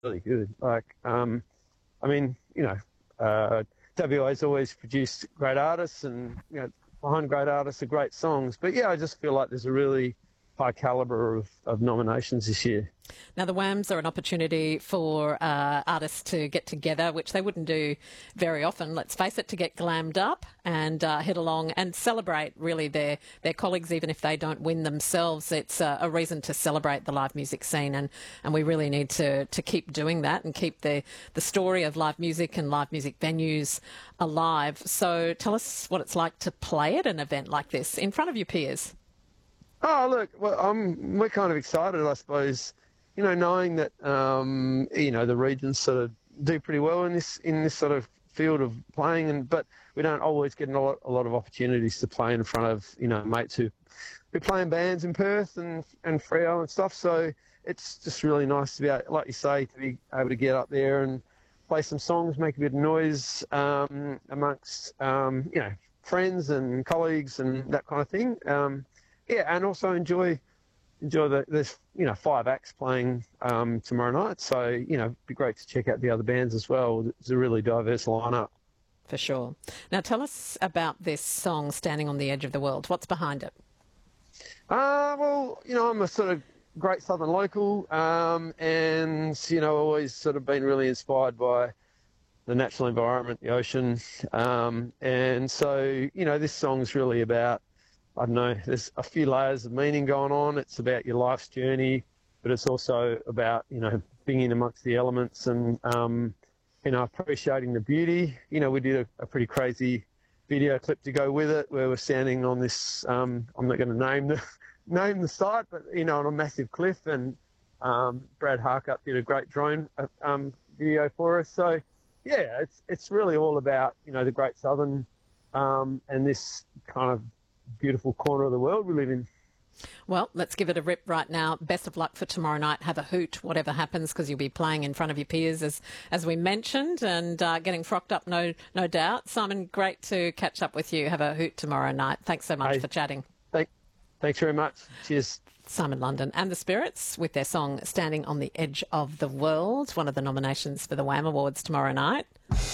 really good. Like, I mean, WA's always produced great artists, and behind great artists are great songs. But yeah, I just feel like there's a really high calibre of nominations this year. Now, the WAMs are an opportunity for artists to get together, which they wouldn't do very often, let's face it, to get glammed up and head along and celebrate, really, their colleagues, even if they don't win themselves. It's a reason to celebrate the live music scene, and we really need to keep doing that and keep the story of live music and live music venues alive. So tell us what it's like to play at an event like this in front of your peers. Oh, look, well, we're kind of excited, I suppose, knowing that, the regions sort of do pretty well in this sort of field of playing, but we don't always get a lot of opportunities to play in front of, mates who play in bands in Perth and Freo and stuff. So it's just really nice to be able, like you say, to be able to get up there and play some songs, make a bit of noise amongst, friends and colleagues and that kind of thing. And also enjoy there's 5 acts playing tomorrow night, so it'd be great to check out the other bands as well. It's a really diverse lineup. For sure. Now tell us about this song, Standing on the Edge of the World. What's behind it? Well, I'm a sort of great southern local, and always sort of been really inspired by the natural environment, the ocean, and so this song's really about, I don't know, there's a few layers of meaning going on. It's about your life's journey, but it's also about, being in amongst the elements and, appreciating the beauty. We did a pretty crazy video clip to go with it where we're standing on this, I'm not going to name the site, but, on a massive cliff, and Brad Harkup did a great drone video for us. So, yeah, it's really all about, the Great Southern and this kind of beautiful corner of the world we live in. Well, let's give it a rip right now. Best of luck for tomorrow night. Have a hoot, whatever happens, because you'll be playing in front of your peers, as we mentioned, and getting frocked up, no doubt. Simon, great to catch up with you. Have a hoot tomorrow night. Thanks so much for chatting. Thanks very much. Cheers. Simon London and the Spirits with their song Standing on the Edge of the World, one of the nominations for the WAM Awards tomorrow night.